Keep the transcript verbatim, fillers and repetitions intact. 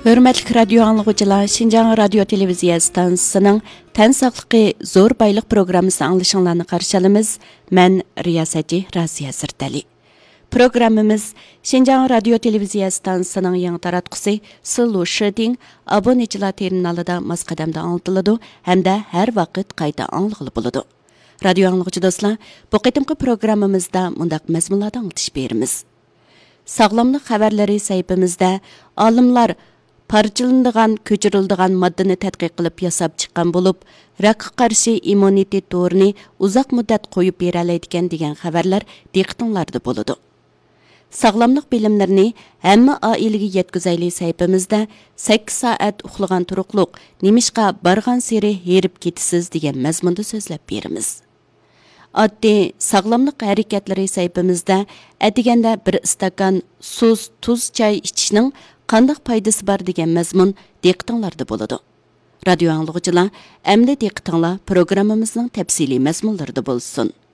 Hörmətli radio anlıqçılar, Şinjan Radio Televiziya stansiyasının Tən saqlıqı zor bayliq proqramısını anlaşınlarını qarşılamız. Mən riyasətçi Raziya Sirtali. Programımız Şinjan Radio Televiziya stansiyasının yanı taratqusi Sılu Şiding abonecilar terminalida masqadamda anlatıldı, hem de her vaqt qayta anlıqlı buludu. Radio anlıqçı dostlar, bu qitimqi programımızda mundaq məzmunlardan anlatış berimiz. Sağlamlıq xəbərləri səhifimizdə alimlar parçalanadigan, ko'chiriladigan moddani tadqiq qilib yasab chiqqan bo'lib, rakqa qarshi immunitet to'rini uzoq muddat qo'yib bera oladigan degan xabarlar diqqatinglarda bo'ladi. Sog'lomlik bilimlarini hamma oilaga yetkazayli sahifamizda sakkiz soat uxlagan turuqliq nimishqa bargan seri herib ketisiz degan mazmunda so'zlab beramiz. Oddiy sog'lomlik harakatlari sahifamizda atiganda bir stakan suz, tuz, choy ichishning qandaq foydasi bor degan mazmun diqqatinglarda bo'ladi. Radio anlıqçılar, əmli diqqatinglar programmamızning tafsiliy mazmunlarida bo'lsin.